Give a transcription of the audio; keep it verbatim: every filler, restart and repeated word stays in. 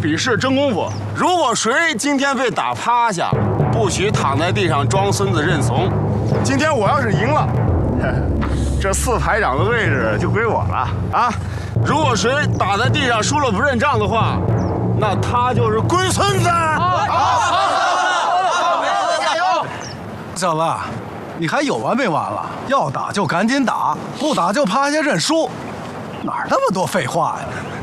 比试真功夫。如果谁今天被打趴下，不许躺在地上装孙子认怂。今天我要是赢了，这四排长的位置就归我了啊！如果谁打在地上输了不认账的话，那他就是龟孙子。好， 好，加油！ 小子，你还有完没完了？要打就赶紧打，不打就趴下认输，哪儿那么多废话呀？